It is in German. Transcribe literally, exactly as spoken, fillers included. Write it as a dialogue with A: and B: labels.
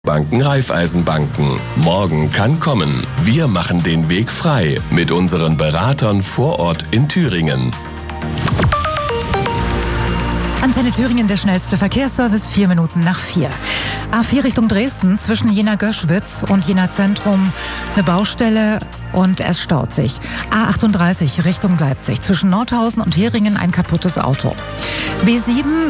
A: Banken Raiffeisenbanken. Morgen kann kommen. Wir machen den Weg frei mit unseren Beratern vor Ort in Thüringen.
B: Antenne Thüringen, der schnellste Verkehrsservice, vier Minuten nach vier. A vier Richtung Dresden, zwischen Jena-Göschwitz und Jena-Zentrum eine Baustelle und es staut sich. A achtunddreißig Richtung Leipzig, zwischen Nordhausen und Heringen ein kaputtes Auto. B sieben